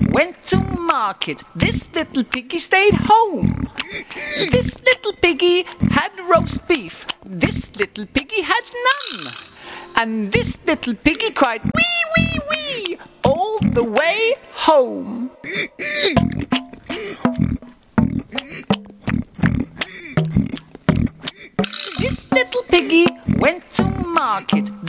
went to market. This little piggy stayed home. This little piggy had roast beef. This little piggy had none. And this little piggy cried, wee, wee, wee, all the way home.